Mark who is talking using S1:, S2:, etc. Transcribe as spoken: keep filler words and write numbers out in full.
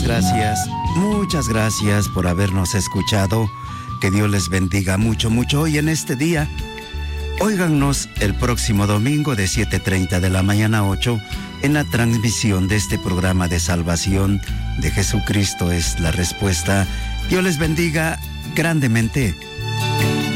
S1: gracias, muchas gracias por habernos escuchado. Que Dios les bendiga mucho, mucho hoy en este día. Óigannos el próximo domingo de siete treinta de la mañana a ocho en la transmisión de este programa de salvación de Jesucristo es la respuesta. Dios les bendiga grandemente.